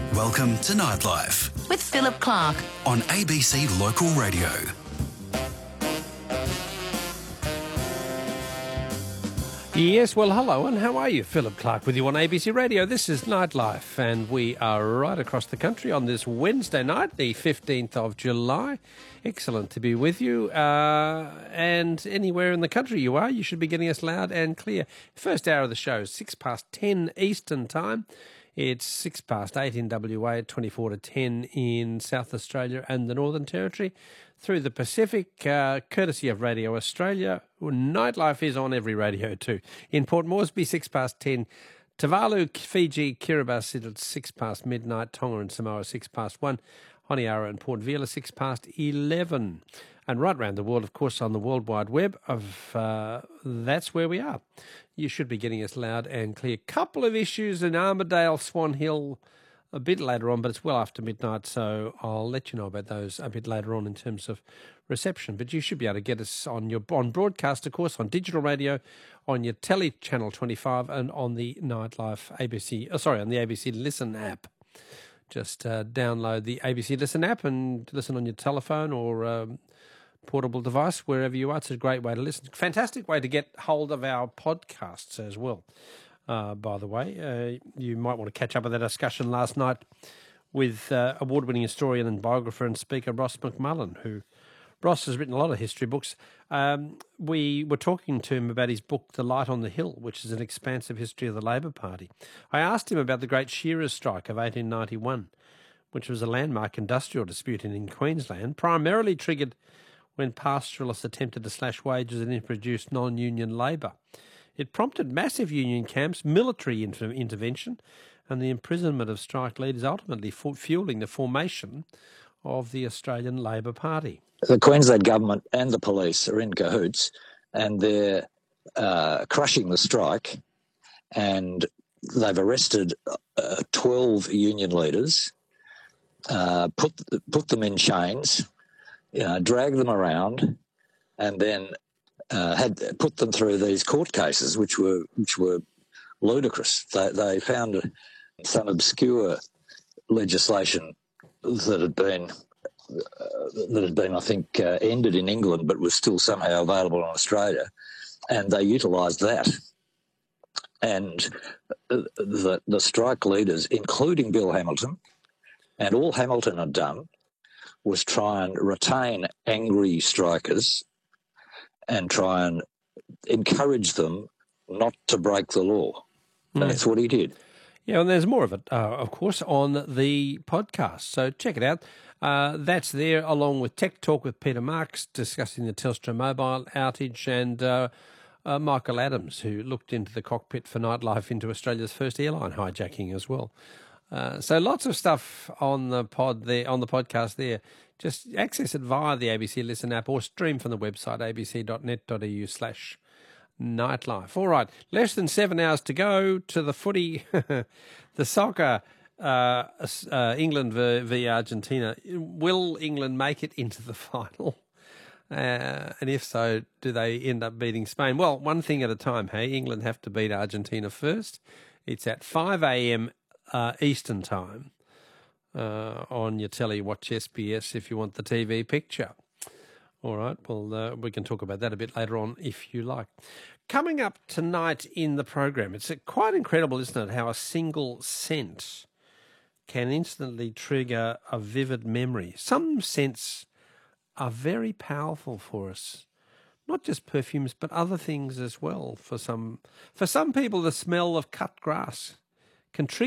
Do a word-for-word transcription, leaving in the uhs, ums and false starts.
Welcome to Nightlife with Philip Clark on A B C Local Radio. Yes, well, hello, and how are you? Philip Clark with you on A B C Radio. This is Nightlife, and we are right across the country on this Wednesday night, the fifteenth of July. Excellent to be with you, uh, and anywhere in the country you are, you should be getting us loud and clear. First hour of the show, six past ten Eastern Time. It's six past eight in W A, twenty-four to ten in South Australia and the Northern Territory. Through the Pacific, uh, courtesy of Radio Australia. Nightlife is on every radio too. In Port Moresby, six past ten. Tuvalu, Fiji, Kiribati at six past midnight. Tonga and Samoa, six past one. Honiara and Port Vila, six past eleven. And right around the world, of course, on the World Wide Web, of uh, that's where we are. You should be getting us loud and clear. Couple of issues in Armidale, Swan Hill, a bit later on, but it's well after midnight, so I'll let you know about those a bit later on in terms of reception. But you should be able to get us on your on broadcast, of course, on digital radio, on your telly channel twenty-five, and on the Nightlife A B C. Oh, sorry, on the A B C Listen app. Just uh, download the A B C Listen app and listen on your telephone or um, portable device, wherever you are. It's a great way to listen. Fantastic way to get hold of our podcasts as well. Uh, by the way, uh, you might want to catch up with that discussion last night with uh, award-winning historian and biographer and speaker Ross McMullen, who Ross has written a lot of history books. Um, we were talking to him about his book, The Light on the Hill, which is an expansive history of the Labor Party. I asked him about the Great Shearers' Strike of eighteen ninety-one, which was a landmark industrial dispute in, in Queensland, primarily triggered when pastoralists attempted to slash wages and introduce non-union labour. It prompted massive union camps, military inter- intervention, and the imprisonment of strike leaders, ultimately fu- fueling the formation of the Australian Labor Party. The Queensland government and the police are in cahoots, and they're uh, crushing the strike, and they've arrested uh, twelve union leaders, uh, put put them in chains, you know, drag them around, and then uh, had put them through these court cases, which were which were ludicrous. They, they found some obscure legislation that had been uh, that had been, I think, uh, ended in England, but was still somehow available in Australia, and they utilised that. And the the strike leaders, including Bill Hamilton, and all Hamilton had done was try and retain angry strikers and try and encourage them not to break the law. Mm. That's what he did. Yeah, and there's more of it, uh, of course, on the podcast. So check it out. Uh, that's there, along with Tech Talk with Peter Marks, discussing the Telstra mobile outage, and uh, uh, Michael Adams, who looked into the cockpit for Nightlife into Australia's first airline hijacking as well. Uh, so lots of stuff on the pod there, on the podcast there. Just access it via the A B C Listen app or stream from the website abc.net.eu slash nightlife. All right, less than seven hours to go to the footy, the soccer, uh, uh, England v, v Argentina. Will England make it into the final? Uh, and if so, do they end up beating Spain? Well, one thing at a time, hey. England have to beat Argentina first. It's at five a.m. Uh, Eastern Time uh, on your telly. Watch S B S if you want the T V picture. All right, well, uh, we can talk about that a bit later on if you like. Coming up tonight in the program, it's quite incredible, isn't it, how a single scent can instantly trigger a vivid memory. Some scents are very powerful for us, not just perfumes, but other things as well. For some, for some people, the smell of cut grass can trigger